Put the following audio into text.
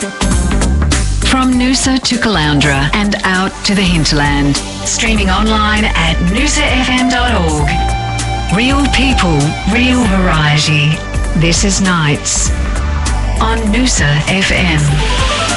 From Noosa to Caloundra and out to the hinterland. Streaming online at noosafm.org. Real people, real variety. This is Nights on Noosa FM.